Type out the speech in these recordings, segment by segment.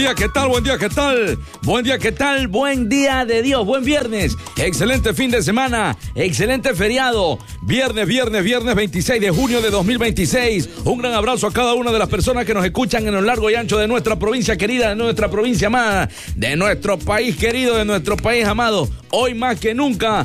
¿Qué tal? Buen día, ¿qué tal? Buen día, ¿qué tal? Buen día de Dios, buen viernes, excelente fin de semana, excelente feriado, viernes 26 de junio de 2026. Un gran abrazo a cada una de las personas que nos escuchan en lo largo y ancho de nuestra provincia querida, de nuestra provincia amada, de nuestro país querido, de nuestro país amado. Hoy más que nunca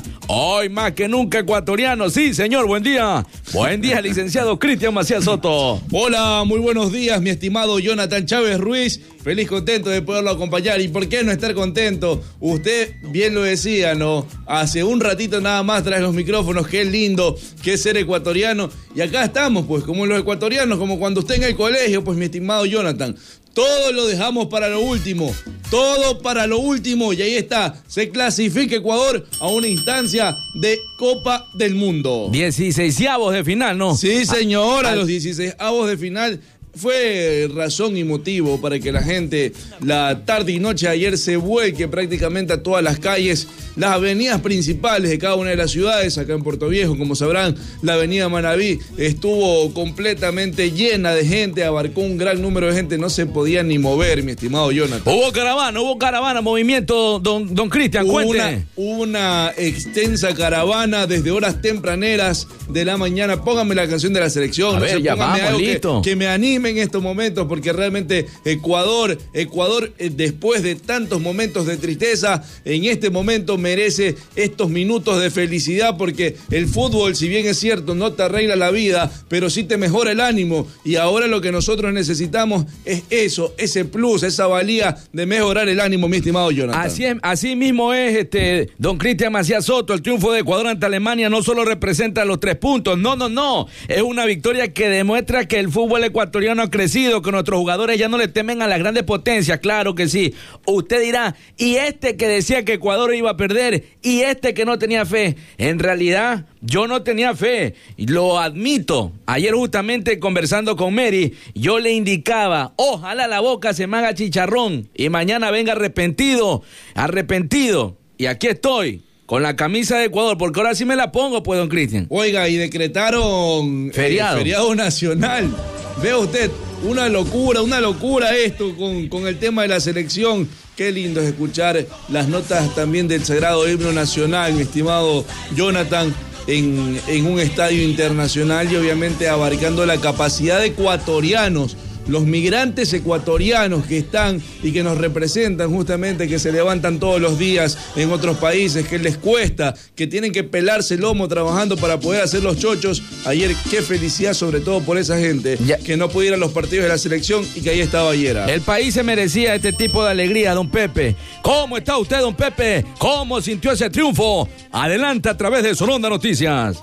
ecuatoriano. Sí, señor, buen día, licenciado Cristian Macías Soto. Hola, muy buenos días, mi estimado Jonathan Chávez Ruiz. Feliz, contento de poderlo acompañar. ¿Y por qué no estar contento? Usted bien lo decía, ¿no? Hace un ratito nada más tras los micrófonos, qué lindo que es ser ecuatoriano. Y acá estamos, pues, como los ecuatorianos, como cuando usted en el colegio, pues, mi estimado Jonathan. Todo lo dejamos para lo último. Todo para lo último. Y ahí está. Se clasifica Ecuador a una instancia de Copa del Mundo. 16avos de final, ¿no? Sí, señor. A los 16avos de final. Fue razón y motivo para que la gente la tarde y noche de ayer se vuelque prácticamente a todas las calles, las avenidas principales de cada una de las ciudades. Acá en Puerto Viejo, como sabrán, la avenida Manabí estuvo completamente llena de gente, abarcó un gran número de gente, no se podía ni mover, mi estimado Jonathan. Hubo caravana, movimiento, don Cristian, cuente. Una extensa caravana desde horas tempraneras de la mañana. Pónganme la canción de la selección, pónganme algo que me anime en estos momentos, porque realmente Ecuador, después de tantos momentos de tristeza, en este momento merece estos minutos de felicidad, porque el fútbol, si bien es cierto, no te arregla la vida, pero sí te mejora el ánimo, y ahora lo que nosotros necesitamos es eso, ese plus, esa valía de mejorar el ánimo, mi estimado Jonathan. Así mismo es, don Cristian Macías Soto. El triunfo de Ecuador ante Alemania no solo representa los 3 puntos, no, es una victoria que demuestra que el fútbol ecuatoriano ha crecido, que nuestros jugadores ya no le temen a las grandes potencias. Claro que sí. Usted dirá, y este que decía que Ecuador iba a perder, y este que no tenía fe. En realidad, yo no tenía fe, lo admito. Ayer justamente conversando con Mary, yo le indicaba, ojalá la boca se me haga chicharrón y mañana venga arrepentido. Y aquí estoy, con la camisa de Ecuador, porque ahora sí me la pongo, pues, don Cristian. Oiga, y decretaron feriado nacional. Vea usted, una locura esto con el tema de la selección. Qué lindo es escuchar las notas también del sagrado himno nacional, mi estimado Jonathan, en un estadio internacional, y obviamente abarcando la capacidad de ecuatorianos, los migrantes ecuatorianos que están y que nos representan justamente, que se levantan todos los días en otros países, que les cuesta, que tienen que pelarse el lomo trabajando para poder hacer los chochos. Ayer, qué felicidad, sobre todo por esa gente que no pudiera ir a los partidos de la selección y que ahí estaba ayer. El país se merecía este tipo de alegría, don Pepe. ¿Cómo está usted, don Pepe? ¿Cómo sintió ese triunfo? Adelante a través de Sononda Noticias.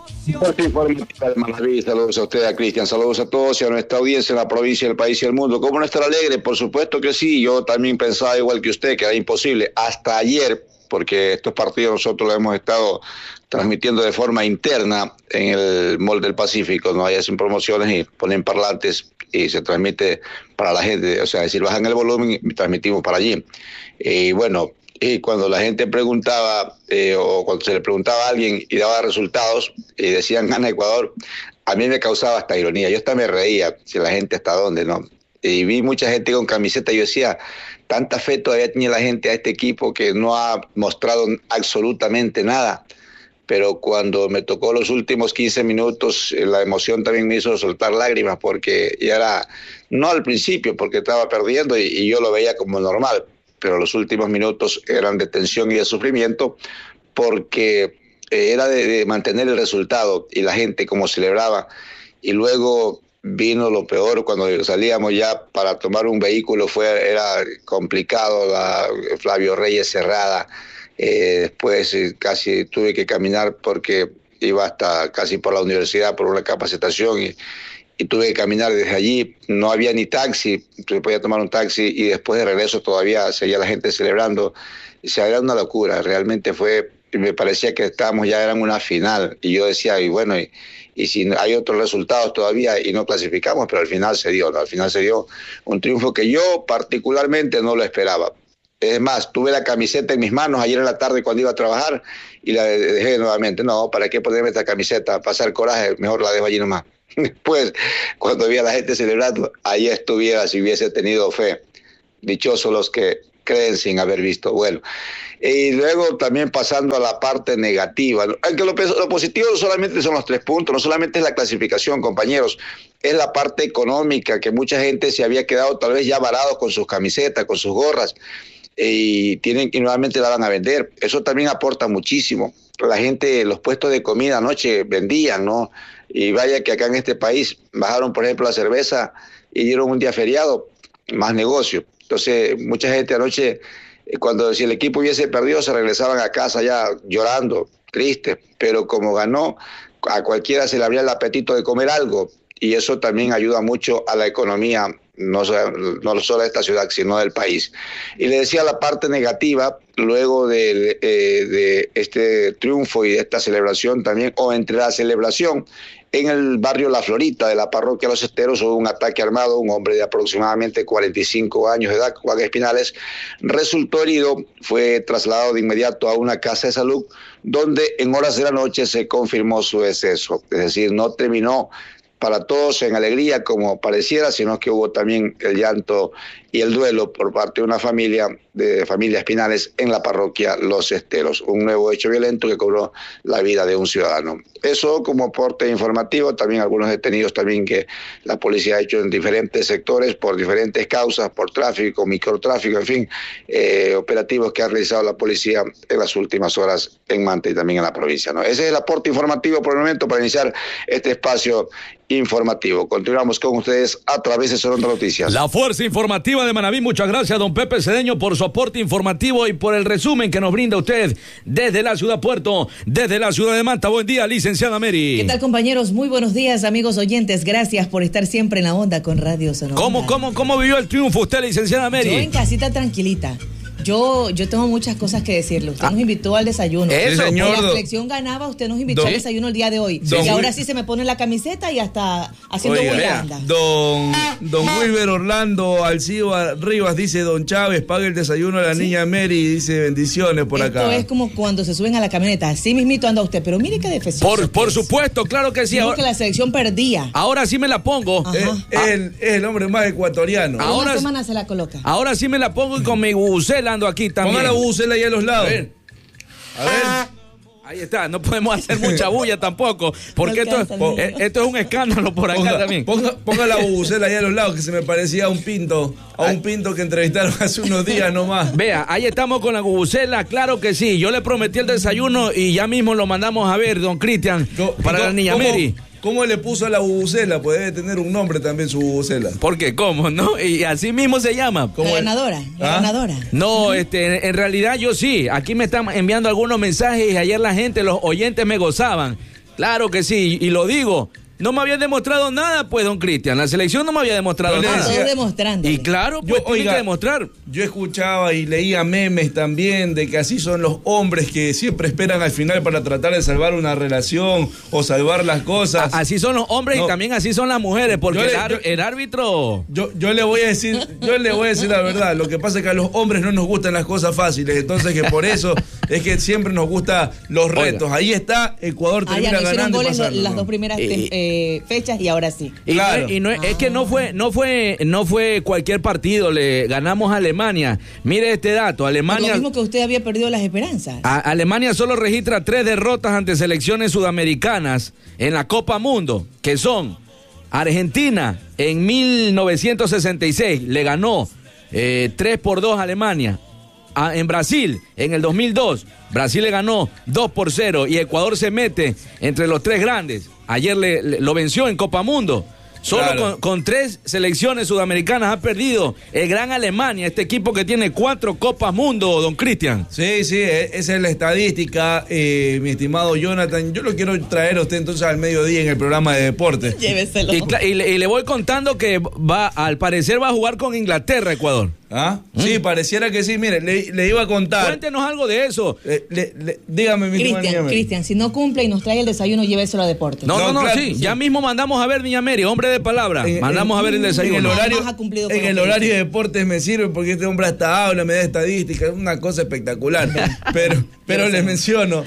Saludos a usted, a Cristian, saludos a todos y a nuestra audiencia en la provincia, el país y el mundo. ¿Cómo no estar alegre? Por supuesto que sí, yo también pensaba igual que usted, que era imposible hasta ayer, porque estos partidos nosotros los hemos estado transmitiendo de forma interna en el Mall del Pacífico, ¿no? Ahí hacen promociones y ponen parlantes y se transmite para la gente, o sea, decir, bajan el volumen y transmitimos para allí. Y bueno, y cuando la gente preguntaba, o cuando se le preguntaba a alguien y daba resultados, y decían gana Ecuador, a mí me causaba hasta ironía. Yo hasta me reía, si la gente hasta dónde, ¿no? Y vi mucha gente con camiseta y yo decía, tanta fe todavía tiene la gente a este equipo que no ha mostrado absolutamente nada. Pero cuando me tocó los últimos 15 minutos, la emoción también me hizo soltar lágrimas, porque ya era, no al principio, porque estaba perdiendo y yo lo veía como normal, pero los últimos minutos eran de tensión y de sufrimiento, porque era de mantener el resultado y la gente como celebraba. Y luego vino lo peor, cuando salíamos ya para tomar un vehículo era complicado, la Flavio Reyes cerrada. Después casi tuve que caminar porque iba hasta casi por la universidad por una capacitación y tuve que caminar desde allí. No había ni taxi, se podía tomar un taxi y después de regreso todavía seguía la gente celebrando. O sea, era una locura, realmente fue, me parecía que estábamos ya en una final y yo decía, y bueno, y si hay otros resultados todavía y no clasificamos, pero al final se dio, ¿no? Al final se dio un triunfo que yo particularmente no lo esperaba. Es más, tuve la camiseta en mis manos ayer en la tarde cuando iba a trabajar y la dejé nuevamente. No, ¿para qué ponerme esta camiseta? Pasar coraje, mejor la dejo allí nomás. Después, cuando vi a la gente celebrando, ahí estuviera si hubiese tenido fe. dichosos los que creen sin haber visto. Bueno, y luego también pasando a la parte negativa, aunque lo positivo no solamente son los 3 puntos, no solamente es la clasificación, compañeros, es la parte económica, que mucha gente se había quedado tal vez ya varado con sus camisetas, con sus gorras, y nuevamente la van a vender. Eso también aporta muchísimo. La gente, los puestos de comida anoche vendían, ¿no? Y vaya que acá en este país bajaron, por ejemplo, la cerveza y dieron un día feriado, más negocio. Entonces, mucha gente anoche, si el equipo hubiese perdido, se regresaban a casa ya llorando, tristes, pero como ganó, a cualquiera se le abría el apetito de comer algo, y eso también ayuda mucho a la economía, no solo de esta ciudad, sino del país. Y le decía la parte negativa, luego de este triunfo y de esta celebración también, o entre la celebración, en el barrio La Florita de la parroquia Los Esteros hubo un ataque armado. Un hombre de aproximadamente 45 años de edad, Juan Espinales, resultó herido, fue trasladado de inmediato a una casa de salud, donde en horas de la noche se confirmó su deceso. Es decir, no terminó para todos en alegría como pareciera, sino que hubo también el llanto y el duelo por parte de una familia Espinales en la parroquia Los Esteros. Un nuevo hecho violento que cobró la vida de un ciudadano. Eso como aporte informativo, también algunos detenidos también que la policía ha hecho en diferentes sectores por diferentes causas, por tráfico, microtráfico, en fin, operativos que ha realizado la policía en las últimas horas en Manta y también en la provincia, ¿no? Ese es el aporte informativo por el momento para iniciar este espacio informativo. Continuamos con ustedes a través de Sonora Noticias. La Fuerza Informativa de Manabí. Muchas gracias, don Pepe Cedeño, por su aporte informativo y por el resumen que nos brinda usted desde la ciudad Puerto, desde la ciudad de Manta. Buen día, licenciada Mary. ¿Qué tal, compañeros? Muy buenos días, amigos oyentes. Gracias por estar siempre en la onda con Radio Sonora. ¿Cómo vivió el triunfo usted, licenciada Mary? Yo en casita tranquilita. Yo tengo muchas cosas que decirle. Usted nos invitó al desayuno. Eso, señor. La selección ganaba, usted nos invitó al desayuno el día de hoy. Y ahora sí se me pone la camiseta y hasta haciendo buena. Don Wilber Orlando Alciba Rivas dice: don Chávez, pague el desayuno a la niña Mary, dice bendiciones por acá. Esto es como cuando se suben a la camioneta. Así mismito anda usted, pero mire qué defensivo. Por supuesto, claro que sí. Ahora que la selección perdía. Ahora sí me la pongo. Es el hombre más ecuatoriano. Ahora una semana se la coloca. Ahí sí me la pongo y con mi bubucela ando aquí también. Ponga la bubucela ahí a los lados. A ver. Ahí está, no podemos hacer mucha bulla tampoco, porque esto es un escándalo por acá también. Ponga la bubucela ahí a los lados, que se me parecía a un pinto que entrevistaron hace unos días nomás. Vea, ahí estamos con la bubucela, claro que sí. Yo le prometí el desayuno y ya mismo lo mandamos a ver, don Cristian, para la niña Mary. ¿Cómo le puso a la bubucela? Pues debe tener un nombre también su bubucela. ¿Por qué? ¿Cómo? ¿No? Y así mismo se llama. La ganadora. No, en realidad yo sí. Aquí me están enviando algunos mensajes y ayer la gente, los oyentes me gozaban. Claro que sí, y lo digo. No me había demostrado nada, pues, don Cristian. La selección no me había demostrado nada. Estoy demostrando. Y claro, pues tiene que demostrar. Yo escuchaba y leía memes también de que así son los hombres que siempre esperan al final para tratar de salvar una relación o salvar las cosas. Así son los hombres y también así son las mujeres, porque el árbitro... Yo le voy a decir la verdad. Lo que pasa es que a los hombres no nos gustan las cosas fáciles, entonces que por eso es que siempre nos gustan los retos. Ahí está, Ecuador termina ganando y pasando. Las dos primeras fechas y ahora sí. Claro. Es que no fue cualquier partido, le ganamos a Alemania. Mire este dato, Alemania... Lo mismo que usted había perdido las esperanzas. Alemania solo registra 3 derrotas ante selecciones sudamericanas en la Copa Mundo, que son Argentina en 1966, le ganó 3-2 a Alemania. En Brasil, en el 2002, Brasil le ganó 2-0 y Ecuador se mete entre los 3 grandes. Ayer lo venció en Copa Mundo. Solo con 3 selecciones sudamericanas ha perdido el gran Alemania, este equipo que tiene 4 Copas Mundo, don Cristian. Sí, esa es la estadística, mi estimado Jonathan. Yo lo quiero traer a usted entonces al mediodía en el programa de deportes. Lléveselo. Y le voy contando que al parecer va a jugar con Inglaterra, Ecuador. Sí, pareciera que sí. Mire, le iba a contar. Cuéntenos algo de eso. Dígame, mi Cristian, si no cumple y nos trae el desayuno, lléveselo a deportes. No, claro, sí. Ya mismo mandamos a ver, niña Mary, hombre de palabra. Mandamos a ver el desayuno. En el horario de deportes me sirve porque este hombre hasta habla, me da estadística, es una cosa espectacular. pero les menciono,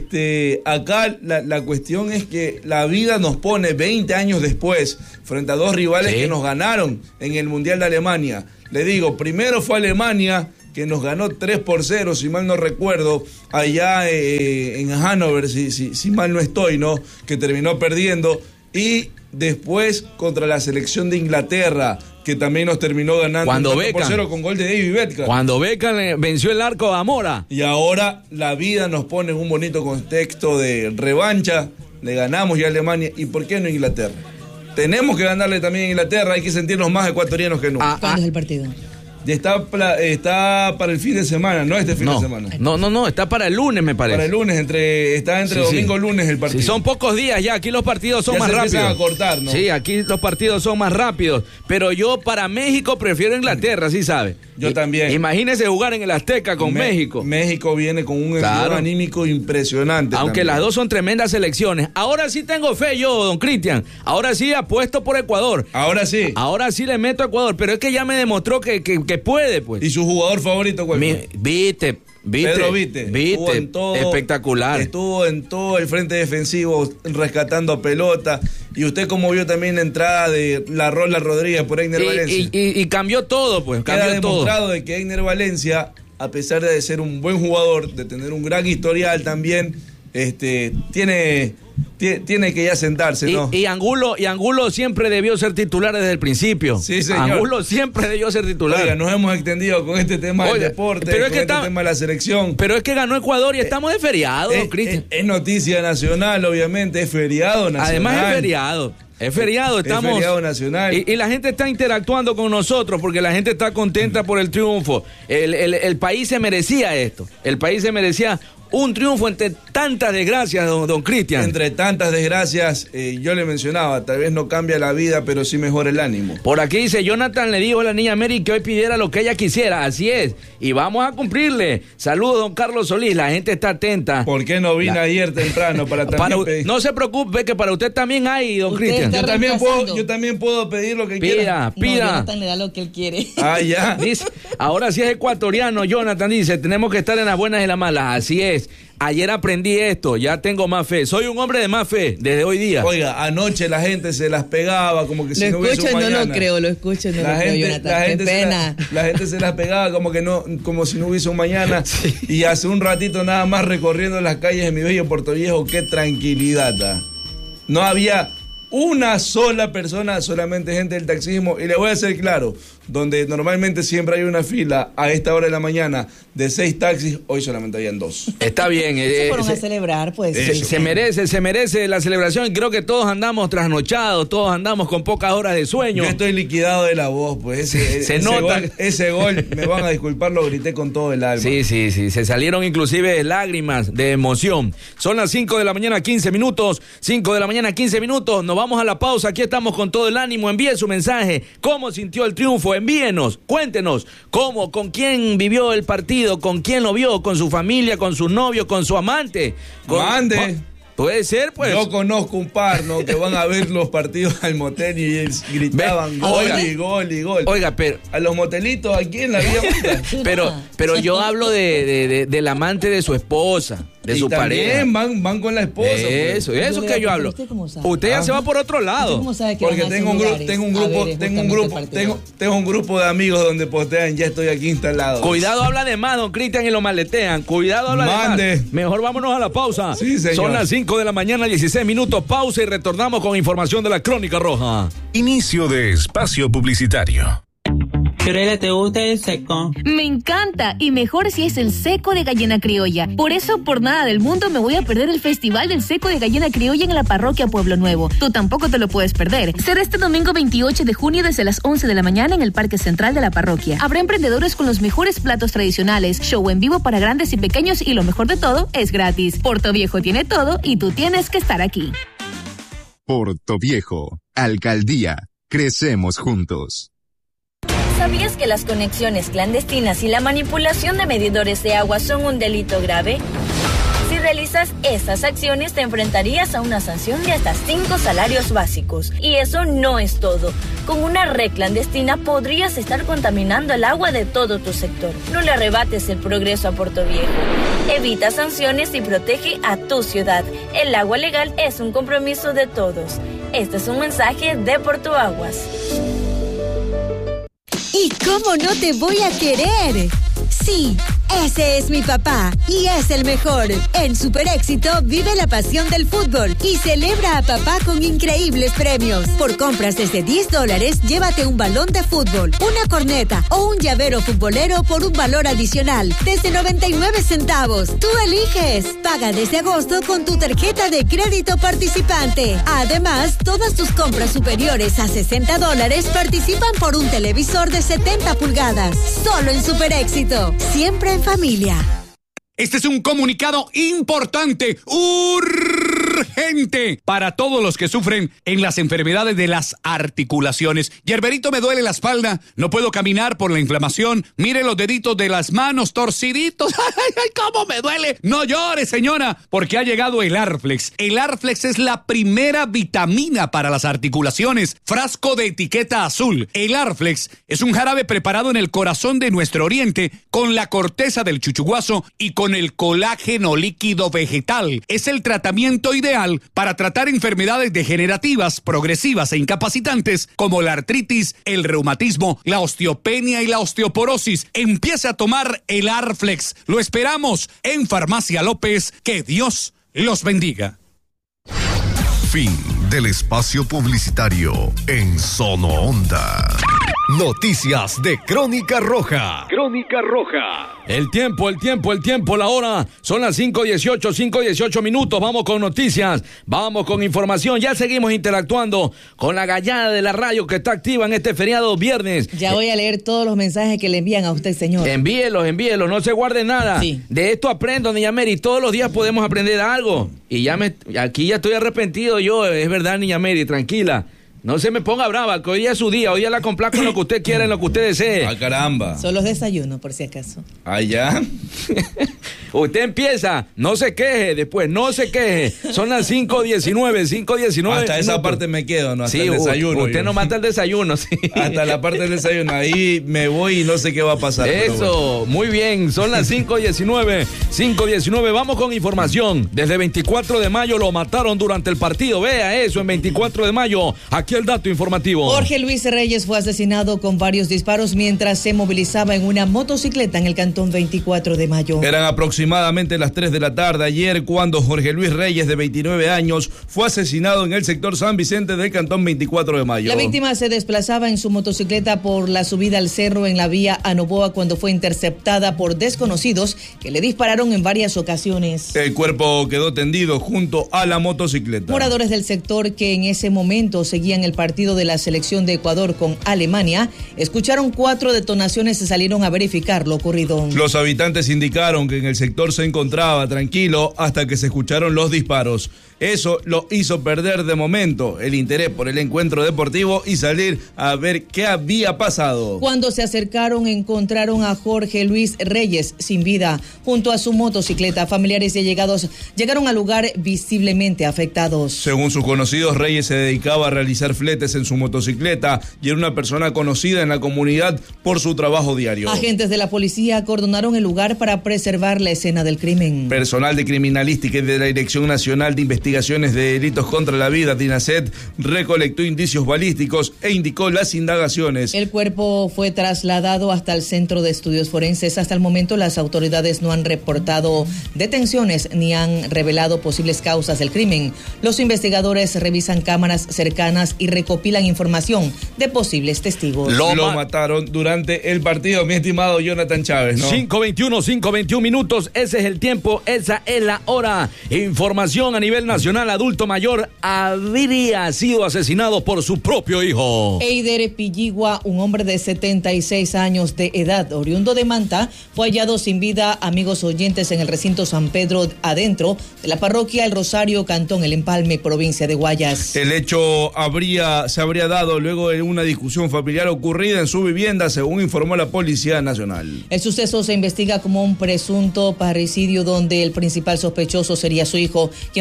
acá la cuestión es que la vida nos pone 20 años después frente a 2 rivales que nos ganaron en el Mundial de Alemania. Le digo, primero fue Alemania, que nos ganó 3-0, si mal no recuerdo, allá en Hannover, si mal no estoy, ¿no? Que terminó perdiendo. Y después contra la selección de Inglaterra, que también nos terminó ganando 4-0 con gol de David Beckham. Cuando Beckham venció el arco a Mora. Y ahora la vida nos pone en un bonito contexto de revancha. Le ganamos ya a Alemania. ¿Y por qué no Inglaterra? Tenemos que ganarle también a Inglaterra. Hay que sentirnos más ecuatorianos que nunca. ¿Cuándo es el partido? Está para el fin de semana, no este fin de semana. No, está para el lunes, me parece. Para el lunes, está entre domingo y lunes el partido. Sí, son pocos días ya, aquí los partidos son más rápidos. A cortar, ¿no? Sí, aquí los partidos son más rápidos, pero yo para México prefiero Inglaterra, ¿sí sabe? Yo también. Imagínese jugar en el Azteca con México. México viene con un envío anímico impresionante. Aunque las dos son tremendas selecciones. Ahora sí tengo fe yo, don Cristian. Ahora sí apuesto por Ecuador. Ahora sí. Ahora sí le meto a Ecuador, pero es que ya me demostró que puede, pues. ¿Y su jugador favorito cuál fue? Vite. Pedro Vite. Espectacular. Estuvo en todo el frente defensivo rescatando pelota. Y usted como vio también la entrada de la Rola Rodríguez por Einer Valencia. Y cambió todo, pues. Queda demostrado de que Einer Valencia, a pesar de ser un buen jugador, de tener un gran historial también, tiene que ya sentarse, ¿no? Y Angulo siempre debió ser titular desde el principio. Sí, señor. Angulo siempre debió ser titular. Oiga, nos hemos extendido con este tema del deporte, pero con este tema de la selección. Pero es que ganó Ecuador y estamos de feriado, Cristian. Es noticia nacional, obviamente, es feriado nacional. Además es feriado. Es feriado, estamos. Es feriado nacional. Y la gente está interactuando con nosotros porque la gente está contenta por el triunfo. El país se merecía esto. El país se merecía un triunfo entre tantas desgracias, don Cristian. Entre tantas desgracias, yo le mencionaba, tal vez no cambia la vida, pero sí mejora el ánimo. Por aquí dice, Jonathan le dijo a la niña Mary que hoy pidiera lo que ella quisiera, así es, y vamos a cumplirle. Saludos, don Carlos Solís, la gente está atenta. ¿Por qué no vine ayer temprano para también pedir? No se preocupe, que para usted también hay, don Cristian. Yo también puedo pedir lo que quiera. Pida. Jonathan le da lo que él quiere. Ya. Dice, ahora sí es ecuatoriano, Jonathan dice, tenemos que estar en las buenas y las malas, así es. Ayer aprendí esto, ya tengo más fe. Soy un hombre de más fe desde hoy día. Oiga, anoche la gente se las pegaba como que si no hubiese un mañana. Lo escucho, no lo creo, Jonathan. Qué pena. La gente se las pegaba como si no hubiese un mañana. Sí. Y hace un ratito nada más recorriendo las calles de mi bello Puerto Viejo, qué tranquilidad. No había una sola persona, solamente gente del taxismo. Y le voy a ser claro, donde normalmente siempre hay una fila a esta hora de la mañana de 6 taxis, hoy solamente habían 2. Está bien. Se fueron a celebrar, pues. Se merece la celebración, y creo que todos andamos trasnochados, todos andamos con pocas horas de sueño. Yo estoy liquidado de la voz, pues. Se nota. Ese gol, me van a disculpar, lo grité con todo el alma. Sí, se salieron inclusive lágrimas de emoción. Son las 5 de la mañana, 15 minutos. 5 de la mañana, 15 minutos. Nos vamos a la pausa, aquí estamos con todo el ánimo. Envíe su mensaje, cómo sintió el triunfo, envíenos, cuéntenos cómo, con quién vivió el partido, con quién lo vio, con su familia, con su novio, con su amante. Mande. Puede ser, pues. Yo conozco un par, ¿no? Que van a ver los partidos al motel y gritaban gol. Oiga, pero a los motelitos aquí en la Vía Monta. Pero yo hablo del amante de su esposa, de su pareja. Van con la esposa. Eso que yo hablo. Usted ya se va por otro lado. ¿Cómo sabe que porque tengo un grupo de amigos donde postean, ya estoy aquí instalado. Cuidado, habla de más, don Cristian, y lo maletean. Cuidado, habla de más. Mejor vámonos a la pausa. Sí, señor. Son las 5 de la mañana, 16 minutos. Pausa y retornamos con información de la Crónica Roja. Inicio de espacio publicitario. Fiorella, ¿te gusta el seco? Me encanta, y mejor si es el seco de gallina criolla. Por eso, por nada del mundo, me voy a perder el Festival del Seco de Gallina Criolla en la parroquia Pueblo Nuevo. Tú tampoco te lo puedes perder. Será este domingo 28 de junio desde las 11 de la mañana en el Parque Central de la parroquia. Habrá emprendedores con los mejores platos tradicionales, show en vivo para grandes y pequeños, y lo mejor de todo, es gratis. Puerto Viejo tiene todo y tú tienes que estar aquí. Puerto Viejo, Alcaldía, crecemos juntos. ¿Sabías que las conexiones clandestinas y la manipulación de medidores de agua son un delito grave? Si realizas esas acciones, te enfrentarías a una sanción de hasta 5 salarios básicos. Y eso no es todo. Con una red clandestina podrías estar contaminando el agua de todo tu sector. No le arrebates el progreso a Puerto Viejo. Evita sanciones y protege a tu ciudad. El agua legal es un compromiso de todos. Este es un mensaje de Portuaguas. ¿Y cómo no te voy a querer? Sí, ese es mi papá y es el mejor. En Super Éxito vive la pasión del fútbol y celebra a papá con increíbles premios. Por compras desde $10, llévate un balón de fútbol, una corneta o un llavero futbolero por un valor adicional desde 99 centavos. Tú eliges. Paga desde agosto con tu tarjeta de crédito participante. Además, todas tus compras superiores a $60 participan por un televisor de 70 pulgadas. Solo en Super Éxito. Siempre en familia. Este es un comunicado importante, urgente, para todos los que sufren en las enfermedades de las articulaciones. Yerberito, me duele la espalda, no puedo caminar por la inflamación. Mire los deditos de las manos torciditos. ¡Ay, cómo me duele! No llore, señora, porque ha llegado el Arflex. El Arflex es la primera vitamina para las articulaciones. Frasco de etiqueta azul. El Arflex es un jarabe preparado en el corazón de nuestro oriente con la corteza del chuchuguazo y con el colágeno líquido vegetal. Es el tratamiento ideal para tratar enfermedades degenerativas, progresivas e incapacitantes como la artritis, el reumatismo, la osteopenia y la osteoporosis. Empiece a tomar el Arflex. Lo esperamos en Farmacia López. Que Dios los bendiga. Fin del espacio publicitario en Sono Onda. Noticias de Crónica Roja. Crónica Roja. El tiempo, la hora. Son las 5:18 minutos. Vamos con noticias, vamos con información. Ya seguimos interactuando con la gallada de la radio que está activa en este feriado viernes. Ya voy a leer todos los mensajes que le envían a usted, señor. Envíelos, no se guarde nada. Sí. De esto aprendo, Niña Mary. Todos los días podemos aprender algo. Y aquí ya estoy arrepentido yo, es verdad, Niña Mary, tranquila. No se me ponga brava, que hoy día es su día, hoy día la complazco en lo que usted quiera, en lo que usted desee. ¡Ah, caramba! Son los desayunos, por si acaso. ¿Ah, ya? Usted empieza, no se queje, después no se queje. Son las 5:19. Hasta esa parte me quedo, ¿no? Hasta sí, el desayuno. Usted no mata el desayuno, sí. Hasta la parte del desayuno, ahí me voy y no sé qué va a pasar. Eso, bueno. Muy bien, son las 5:19. Vamos con información. Desde 24 de mayo lo mataron durante el partido. Vea eso, en 24 de mayo. Aquí el dato informativo. Jorge Luis Reyes fue asesinado con varios disparos mientras se movilizaba en una motocicleta en el cantón 24 de mayo. Eran aproximadamente las 3 de la tarde ayer cuando Jorge Luis Reyes, de 29 años, fue asesinado en el sector San Vicente del cantón 24 de mayo. La víctima se desplazaba en su motocicleta por la subida al cerro en la vía a Novoa cuando fue interceptada por desconocidos que le dispararon en varias ocasiones. El cuerpo quedó tendido junto a la motocicleta. Moradores del sector que en ese momento seguían el partido de la selección de Ecuador con Alemania, escucharon 4 detonaciones y salieron a verificar lo ocurrido. Los habitantes indicaron que en el sector se encontraba tranquilo hasta que se escucharon los disparos. Eso lo hizo perder de momento el interés por el encuentro deportivo y salir a ver qué había pasado. Cuando se acercaron, encontraron a Jorge Luis Reyes sin vida junto a su motocicleta. Familiares y allegados llegaron al lugar visiblemente afectados. Según sus conocidos, Reyes se dedicaba a realizar fletes en su motocicleta y era una persona conocida en la comunidad por su trabajo diario. Agentes de la policía acordonaron el lugar para preservar la escena del crimen. Personal de criminalística y de la Dirección Nacional de Investigaciones de Delitos contra la Vida, DINASET, recolectó indicios balísticos e indicó las indagaciones. El cuerpo fue trasladado hasta el Centro de Estudios Forenses. Hasta el momento las autoridades no han reportado detenciones ni han revelado posibles causas del crimen. Los investigadores revisan cámaras cercanas y recopilan información de posibles testigos. Lo mataron durante el partido, mi estimado Jonathan Chávez, ¿no? 5:21 minutos, ese es el tiempo, esa es la hora. Información a nivel nacional, adulto mayor habría sido asesinado por su propio hijo. Eider Pilligua, un hombre de 76 años de edad, oriundo de Manta, fue hallado sin vida, amigos oyentes, en el recinto San Pedro adentro de la parroquia El Rosario, cantón El Empalme, provincia de Guayas. El hecho se habría dado luego de una discusión familiar ocurrida en su vivienda, según informó la Policía Nacional. El suceso se investiga como un presunto parricidio donde el principal sospechoso sería su hijo, quien fue detenido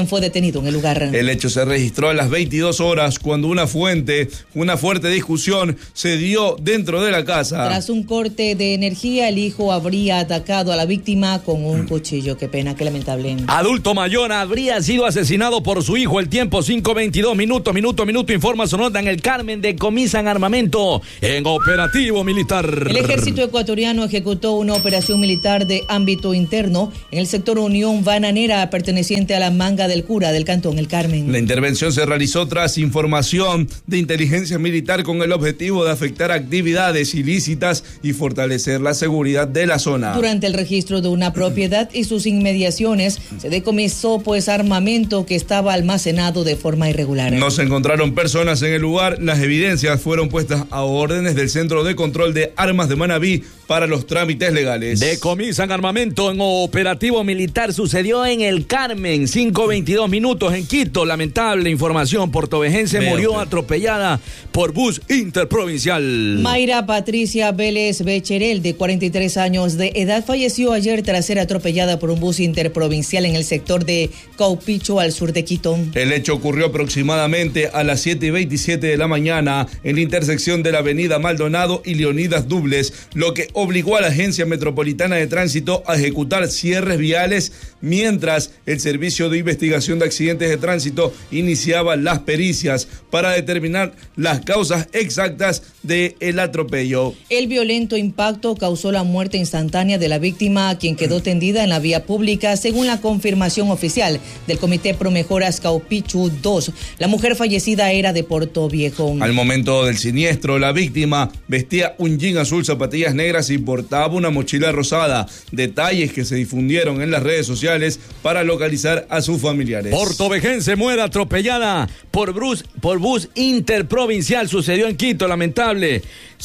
detenido en el lugar. El hecho se registró a las 22 horas cuando una fuerte discusión se dio dentro de la casa. Tras un corte de energía, el hijo habría atacado a la víctima con un cuchillo. Qué pena, qué lamentable. Adulto mayor habría sido asesinado por su hijo. El tiempo 5:22 minutos. Minuto, informa Sonota. En el Carmen decomisan armamento en operativo militar. El ejército ecuatoriano ejecutó una operación militar de ámbito interno en el sector Unión Bananera, perteneciente a la Manga del Cura del Cantón El Carmen. La intervención se realizó tras información de inteligencia militar con el objetivo de afectar actividades ilícitas y fortalecer la seguridad de la zona. Durante el registro de una propiedad y sus inmediaciones se decomisó armamento que estaba almacenado de forma irregular. No se encontraron personas en el lugar. Las evidencias fueron puestas a órdenes del Centro de Control de Armas de Manabí para los trámites legales. Decomisan armamento en operativo militar. Sucedió en el Carmen, 5:22 minutos en Quito. Lamentable información. Portovejense murió atropellada por bus interprovincial. Mayra Patricia Vélez Becherel, de 43 años de edad, falleció ayer tras ser atropellada por un bus interprovincial en el sector de Caupicho, al sur de Quito. El hecho ocurrió aproximadamente a las 7:27 de la mañana en la intersección de la avenida Maldonado y Leonidas Dubles, lo que obligó a la Agencia Metropolitana de Tránsito a ejecutar cierres viales mientras el Servicio de Investigación de Accidentes de Tránsito iniciaba las pericias para determinar las causas exactas del atropello. El violento impacto causó la muerte instantánea de la víctima, quien quedó tendida en la vía pública, según la confirmación oficial del Comité Pro Mejoras Caupichu 2. La mujer fallecida era de Portoviejo. Al momento del siniestro, la víctima vestía un jean azul, zapatillas negras y portaba una mochila rosada. Detalles que se difundieron en las redes sociales para localizar a sus familiares. Portovejense muere atropellada por bus interprovincial. Sucedió en Quito, lamentable.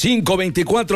5:24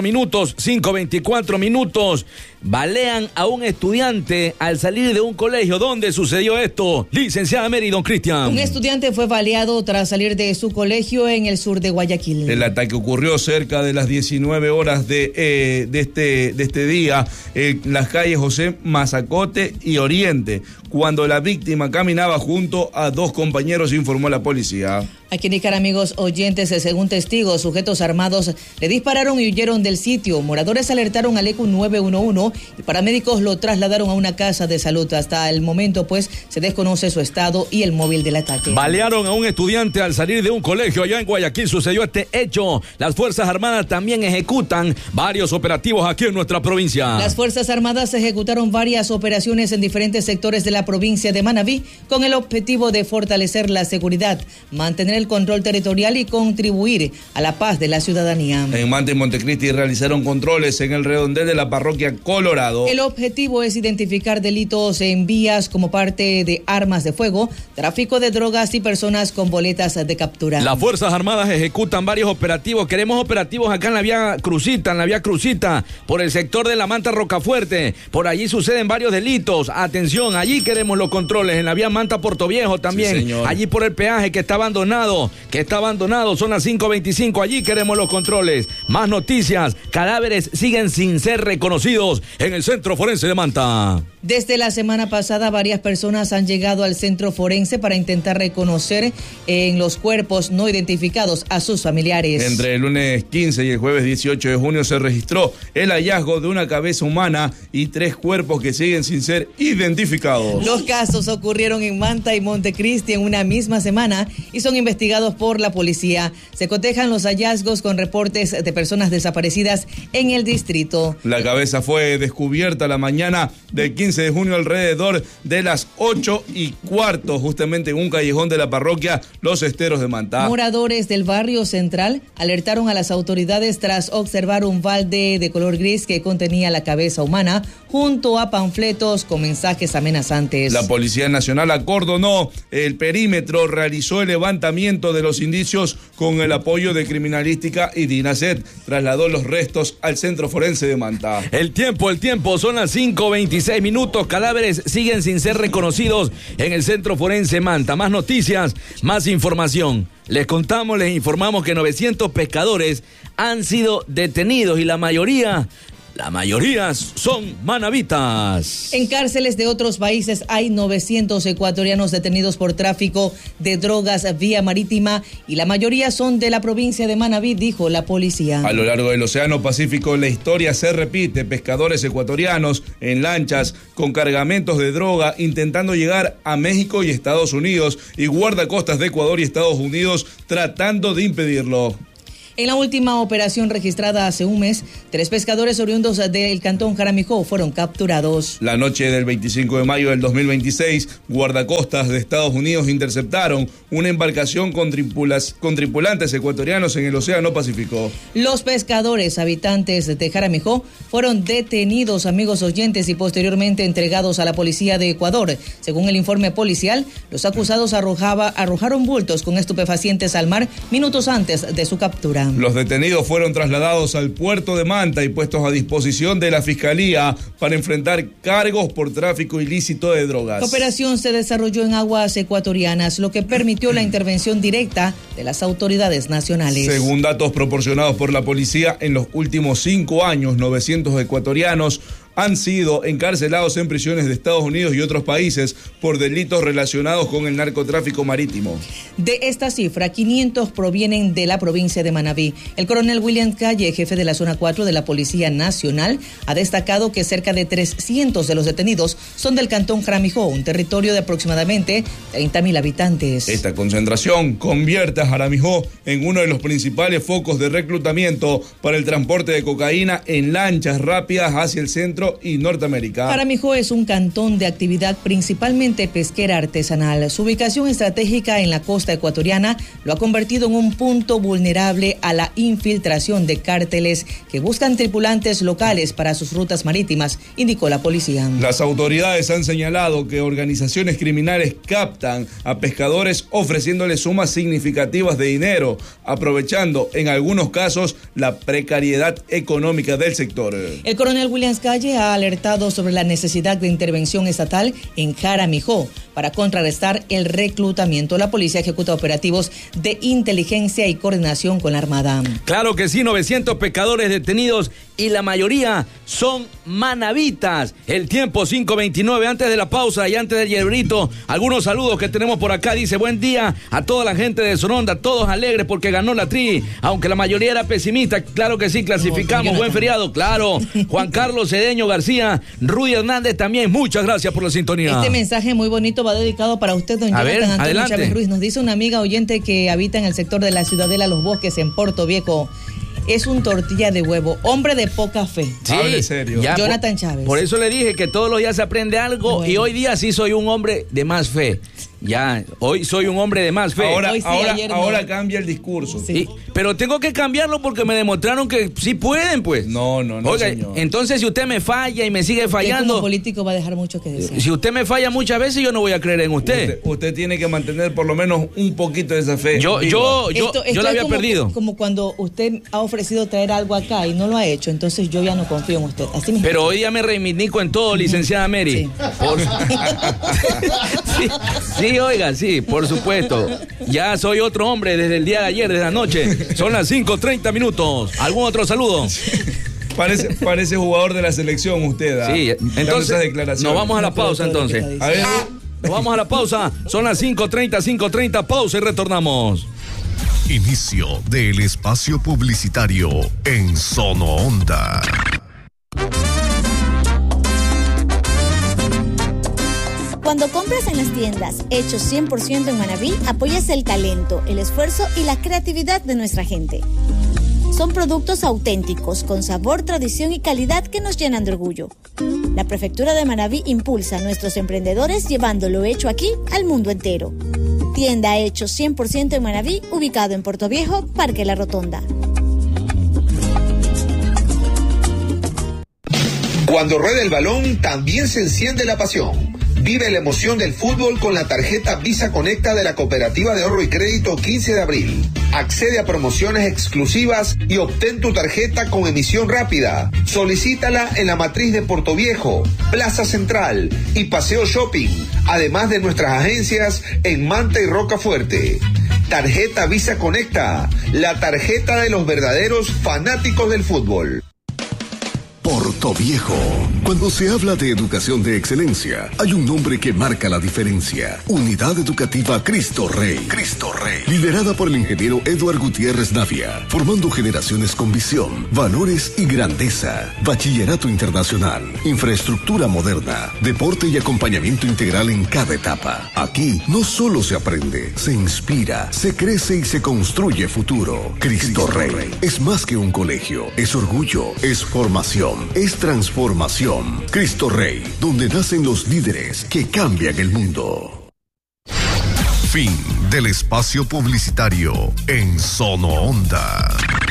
minutos. Balean a un estudiante al salir de un colegio. ¿Dónde sucedió esto? Licenciada Mary, don Cristian. Un estudiante fue baleado tras salir de su colegio en el sur de Guayaquil. El ataque ocurrió cerca de las 19 horas de este día en las calles José Mazacote y Oriente, cuando la víctima caminaba junto a dos compañeros, informó la policía. Hay que indicar, amigos oyentes, según testigos, sujetos armados le dispararon y huyeron del sitio. Moradores alertaron al ECU 911 y paramédicos lo trasladaron a una casa de salud. Hasta el momento, se desconoce su estado y el móvil del ataque. Balearon a un estudiante al salir de un colegio allá en Guayaquil. Sucedió este hecho. Las Fuerzas Armadas también ejecutan varios operativos aquí en nuestra provincia. Las Fuerzas Armadas ejecutaron varias operaciones en diferentes sectores de la provincia de Manabí con el objetivo de fortalecer la seguridad, mantener el control territorial y contribuir a la paz de la ciudadanía. En Manta y Montecristi realizaron controles en el redondel de la parroquia Colorado. El objetivo es identificar delitos en vías como parte de armas de fuego, tráfico de drogas y personas con boletas de captura. Las Fuerzas Armadas ejecutan varios operativos. Queremos operativos acá en la vía Crucita, por el sector de la Manta Rocafuerte. Por allí suceden varios delitos. Atención, allí queremos los controles. En la vía Manta Portoviejo también. Sí, allí por el peaje que está abandonado. Son las 5:25. Allí queremos los controles. Más noticias. Cadáveres siguen sin ser reconocidos en el Centro Forense de Manta. Desde la semana pasada, varias personas han llegado al centro forense para intentar reconocer en los cuerpos no identificados a sus familiares. Entre el lunes 15 y el jueves 18 de junio se registró el hallazgo de una cabeza humana y 3 cuerpos que siguen sin ser identificados. Los casos ocurrieron en Manta y Montecristi en una misma semana y son investigados por la policía. Se cotejan los hallazgos con reportes de personas desaparecidas en el distrito. La cabeza fue descubierta la mañana del 15 de junio alrededor de las 8:15, justamente en un callejón de la parroquia Los Esteros de Manta. Moradores del barrio central alertaron a las autoridades tras observar un balde de color gris que contenía la cabeza humana junto a panfletos con mensajes amenazantes. La Policía Nacional acordonó el perímetro, realizó el levantamiento de los indicios con el apoyo de Criminalística y DINASET. Trasladó los restos al Centro Forense de Manta. El tiempo, son las 5:26 minutos. Cadáveres siguen sin ser reconocidos en el Centro Forense Manta. Más noticias, más información. Les informamos que 900 pescadores han sido detenidos y la mayoría la mayoría son manavitas. En cárceles de otros países hay 900 ecuatorianos detenidos por tráfico de drogas vía marítima y la mayoría son de la provincia de Manabí, dijo la policía. A lo largo del Océano Pacífico la historia se repite. Pescadores ecuatorianos en lanchas con cargamentos de droga intentando llegar a México y Estados Unidos y guardacostas de Ecuador y Estados Unidos tratando de impedirlo. En la última operación registrada hace un mes, 3 pescadores oriundos del cantón Jaramijó fueron capturados. La noche del 25 de mayo del 2026, guardacostas de Estados Unidos interceptaron una embarcación con tripulantes ecuatorianos en el Océano Pacífico. Los pescadores habitantes de Jaramijó fueron detenidos, amigos oyentes, y posteriormente entregados a la policía de Ecuador. Según el informe policial, los acusados arrojaron bultos con estupefacientes al mar minutos antes de su captura. Los detenidos fueron trasladados al puerto de Manta y puestos a disposición de la Fiscalía para enfrentar cargos por tráfico ilícito de drogas. La operación se desarrolló en aguas ecuatorianas, lo que permitió la intervención directa de las autoridades nacionales. Según datos proporcionados por la policía, en los últimos 5 años, 900 ecuatorianos han sido encarcelados en prisiones de Estados Unidos y otros países por delitos relacionados con el narcotráfico marítimo. De esta cifra, 500 provienen de la provincia de Manabí. El coronel William Calle, jefe de la zona 4 de la Policía Nacional, ha destacado que cerca de 300 de los detenidos son del cantón Jaramijó, un territorio de aproximadamente 30.000 habitantes. Esta concentración convierte a Jaramijó en uno de los principales focos de reclutamiento para el transporte de cocaína en lanchas rápidas hacia el centro y Norteamérica. Jaramijó es un cantón de actividad principalmente pesquera artesanal. Su ubicación estratégica en la costa ecuatoriana lo ha convertido en un punto vulnerable a la infiltración de cárteles que buscan tripulantes locales para sus rutas marítimas, indicó la policía. Las autoridades han señalado que organizaciones criminales captan a pescadores ofreciéndoles sumas significativas de dinero, aprovechando en algunos casos la precariedad económica del sector. El coronel Williams Calle ha alertado sobre la necesidad de intervención estatal en Jaramijó para contrarrestar el reclutamiento. La policía ejecuta operativos de inteligencia y coordinación con la Armada. Claro que sí, 900 pescadores detenidos y la mayoría son manavitas. El tiempo 5:29, antes de la pausa y antes del hierbrito, algunos saludos que tenemos por acá. Dice, buen día a toda la gente de Sononda, todos alegres porque ganó la Tri, aunque la mayoría era pesimista. Claro que sí, clasificamos, buen feriado, claro. Juan Carlos Cedeño García, Rudy Hernández también, muchas gracias por la sintonía. Este mensaje muy bonito va dedicado para usted, don Jonathan Antonio Chávez Ruiz. Nos dice una amiga oyente que habita en el sector de la Ciudadela Los Bosques, en Puerto Viejo. Es un tortilla de huevo, hombre de poca fe. Sí, hable serio. Ya, Jonathan Chávez. Por eso le dije que todos los días se aprende algo, bueno. Y hoy día sí soy un hombre de más fe. Ya, hoy soy un hombre de más fe. Ahora cambia el discurso. Sí. Pero tengo que cambiarlo porque me demostraron que sí pueden, pues. No, Oiga, señor. Entonces si usted me falla y me sigue fallando, como político va a dejar mucho que desear. Si usted me falla muchas veces, yo no voy a creer en usted. Usted tiene que mantener por lo menos un poquito de esa fe. Yo la había perdido. Como cuando usted ha ofrecido traer algo acá y no lo ha hecho, entonces yo ya no confío en usted. Así mismo. Pero hoy día me reivindico en todo, licenciada Mary. Sí. Sí, oiga, sí, por supuesto. Ya soy otro hombre desde el día de ayer, desde anoche. Son las 5:30 minutos. ¿Algún otro saludo? Parece jugador de la selección usted. Sí, entonces nos vamos a la pausa entonces. A ver. Nos vamos a la pausa. Son las 5:30, pausa y retornamos. Inicio del espacio publicitario en Sono Onda. Cuando compras en las tiendas hechos 100% en Manabí, apoyas el talento, el esfuerzo y la creatividad de nuestra gente. Son productos auténticos, con sabor, tradición y calidad que nos llenan de orgullo. La Prefectura de Manabí impulsa a nuestros emprendedores llevando lo hecho aquí al mundo entero. Tienda hechos 100% en Manabí, ubicado en Puerto Viejo, Parque La Rotonda. Cuando rueda el balón, también se enciende la pasión. Vive la emoción del fútbol con la tarjeta Visa Conecta de la Cooperativa de Ahorro y Crédito 15 de abril. Accede a promociones exclusivas y obtén tu tarjeta con emisión rápida. Solicítala en la matriz de Puerto Viejo, Plaza Central y Paseo Shopping, además de nuestras agencias en Manta y Rocafuerte. Tarjeta Visa Conecta, la tarjeta de los verdaderos fanáticos del fútbol. Por Casco Viejo. Cuando se habla de educación de excelencia, hay un nombre que marca la diferencia. Unidad Educativa Cristo Rey. Cristo Rey. Liderada por el ingeniero Eduard Gutiérrez Navia, formando generaciones con visión, valores y grandeza. Bachillerato internacional, infraestructura moderna, deporte y acompañamiento integral en cada etapa. Aquí no solo se aprende, se inspira, se crece y se construye futuro. Cristo Rey es más que un colegio, es orgullo, es formación, es transformación. Cristo Rey, donde nacen los líderes que cambian el mundo. Fin del espacio publicitario en Sono Onda.